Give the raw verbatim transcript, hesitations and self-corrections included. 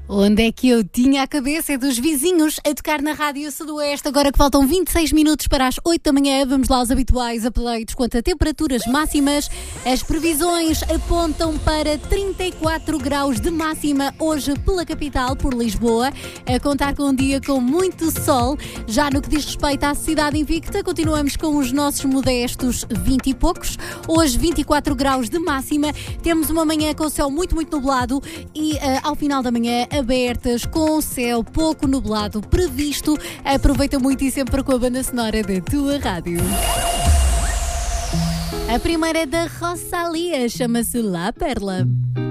Onde é que eu tinha a cabeça? É dos vizinhos a tocar na Rádio Sudoeste. Agora que faltam vinte e seis minutos para as oito da manhã, vamos lá aos habituais updates quanto a temperaturas máximas. As previsões apontam para trinta e quatro graus de máxima hoje pela capital, por Lisboa, a contar com um dia com muito sol. Já no que diz respeito à cidade invicta, continuamos com os nossos modestos vinte e poucos. Hoje vinte e quatro graus de máxima. Temos uma manhã com o céu muito, muito nublado e uh, ao final da manhã abertas com o céu pouco nublado previsto. Aproveita muito e sempre com a banda sonora da tua rádio. A primeira é da Rosalía, chama-se La Perla.